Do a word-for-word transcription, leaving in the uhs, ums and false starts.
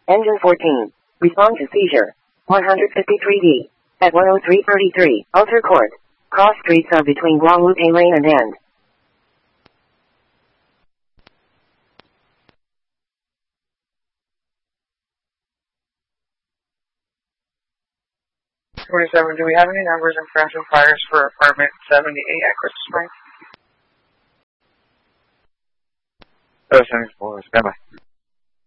Engine fourteen. Respond to seizure. one fifty-three D. At one oh three thirty-three. Alter Court. Cross streets are between Guadalupe Lane and End. twenty-seven, do we have any numbers and friends and fires for apartment seventy-eight at Crystal Springs? Oh, seventy-four, stand by.